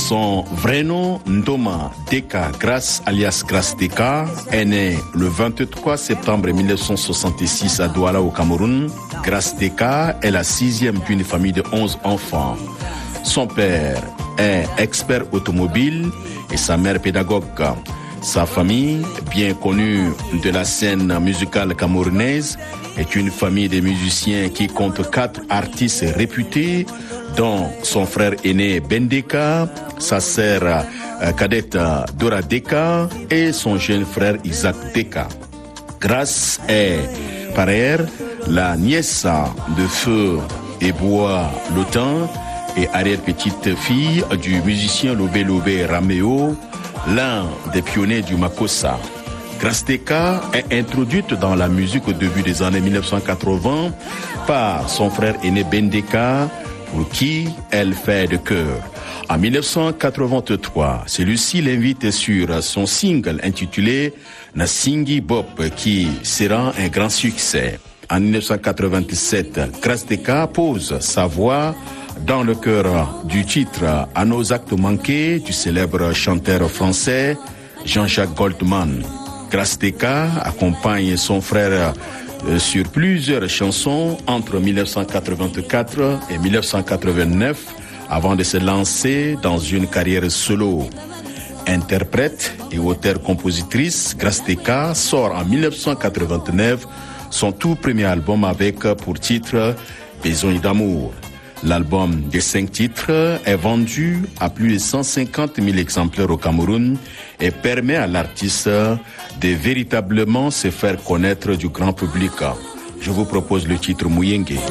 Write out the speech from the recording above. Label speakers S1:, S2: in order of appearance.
S1: Son vrai nom, Ndoma Deka Grace, alias Grace Deka, est né le 23 septembre 1966 à Douala au Cameroun. Grace Deka est la 6e d'une famille de 11 enfants. Son père est expert automobile et sa mère pédagogue. Sa famille, bien connue de la scène musicale camerounaise, est une famille de musiciens qui compte 4 artistes réputés, dont son frère aîné Ben Deka, sa sœur cadette Dora Deka et son jeune frère Isaac Deka. Grace est, par ailleurs, la nièce de Feu et Bois Lotan et arrière-petite-fille du musicien Lobé Lobé Raméo, l'un des pionniers du Makossa. Grace Deka est introduite dans la musique au début des années 1980 par son frère aîné Ben Deka, pour qui elle fait de cœur. En 1983, celui-ci l'invite sur son single intitulé Nasingi Bop, qui sera un grand succès. En 1987, Grace Deka pose sa voix dans le cœur du titre À nos actes manqués du célèbre chanteur français Jean-Jacques Goldman. Grace Deka accompagne son frère sur plusieurs chansons entre 1984 et 1989 avant de se lancer dans une carrière solo. Interprète et auteure-compositrice, Grace Deka sort en 1989 son tout premier album avec pour titre Besoin d'amour. L'album de 5 titres est vendu à plus de 150 000 exemplaires au Cameroun et permet à l'artiste de véritablement se faire connaître du grand public. Je vous propose le titre Muyenge.